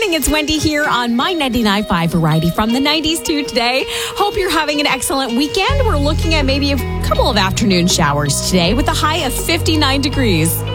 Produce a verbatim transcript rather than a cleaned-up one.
morning. It's Wendy here on My ninety-nine point five Variety from the nineties to today. Hope you're having an excellent weekend. We're looking at maybe a couple of afternoon showers today with a high of fifty-nine degrees.